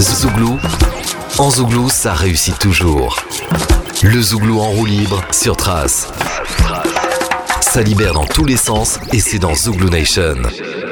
Zouglou, en Zouglou, ça réussit toujours. Le Zouglou en roue libre sur Trace. Ça libère dans tous les sens et c'est dans Zouglou Nation.